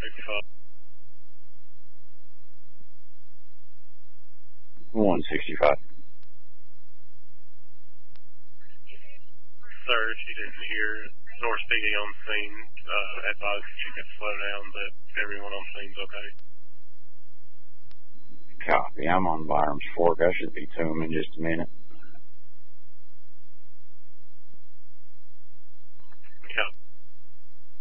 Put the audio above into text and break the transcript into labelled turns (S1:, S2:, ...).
S1: 165.
S2: Sir, if you didn't hear North PD on scene, advise that you could slow down, but everyone on scene's okay.
S1: Copy. I'm on Byram's Fork. I should be to him in just a minute.